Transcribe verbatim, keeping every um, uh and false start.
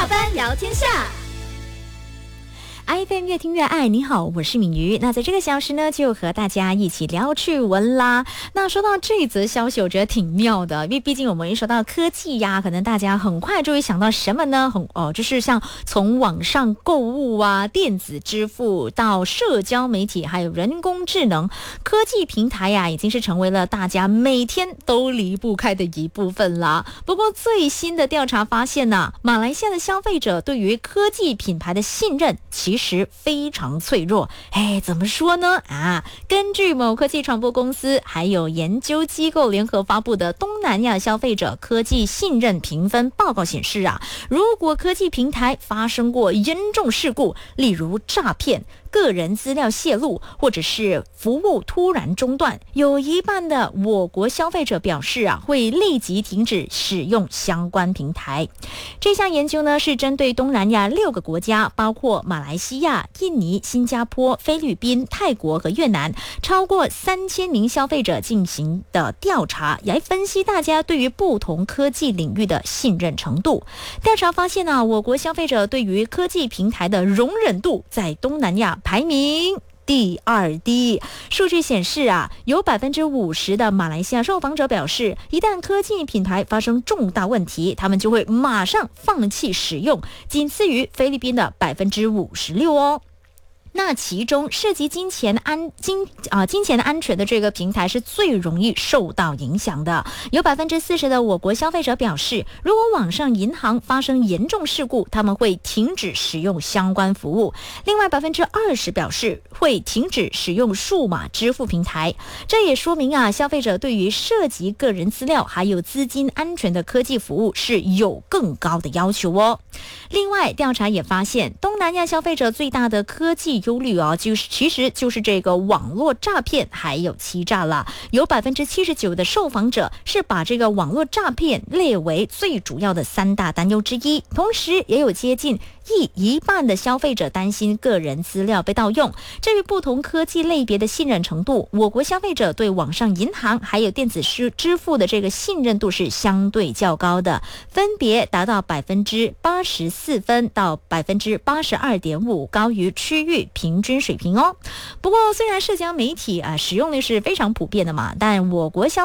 班聊天下。 I F M 越听越爱，你好，我是敏瑜。那在这个小时呢，就和大家一起聊趣闻啦。那说到这则消息，我觉得挺妙的，因为毕竟我们一说到科技呀，可能大家很快就会想到什么呢？很哦，就是像从网上购物啊、电子支付到社交媒体，还有人工智能，科技平台呀，已经是成为了大家每天都离不开的一部分啦。不过最新的调查发现呢，马来西亚的消费者对于科技品牌的信任其实实非常脆弱。哎，怎么说呢？啊，根据某科技传播公司还有研究机构联合发布的东南亚消费者科技信任评分报告显示啊，如果科技平台发生过严重事故，例如诈骗、个人资料泄露或者是服务突然中断，有一半的我国消费者表示啊，会立即停止使用相关平台。这项研究呢，是针对东南亚六个国家，包括马来西亚、印尼、新加坡、菲律宾、泰国和越南，超过三千名消费者进行的调查，来分析大家对于不同科技领域的信任程度。调查发现呢，我国消费者对于科技平台的容忍度在东南亚排名第二低。数据显示啊，有百分之五十的马来西亚受访者表示，一旦科技品牌发生重大问题，他们就会马上放弃使用，仅次于菲律宾的百分之五十六哦。那其中涉及金钱安金啊金钱的安全的这个平台是最容易受到影响的。有百分之四十的我国消费者表示，如果网上银行发生严重事故，他们会停止使用相关服务。另外百分之二十表示会停止使用数码支付平台。这也说明啊，消费者对于涉及个人资料还有资金安全的科技服务是有更高的要求哦。另外，调查也发现，东南亚消费者最大的科技忧虑啊，就是其实就是这个网络诈骗还有欺诈了。有百分之七十九的受访者是把这个网络诈骗列为最主要的三大担忧之一，同时也有接近一一半的消费者担心个人资料被盗用。至于不同科技类别的信任程度，我国消费者对网上银行还有电子支付的这个信任度是相对较高的，分别达到百分之八十四分到百分之八十二点五，高于区域平均水平哦。不过，虽然社交媒体啊使用率是非常普遍的嘛，但我国消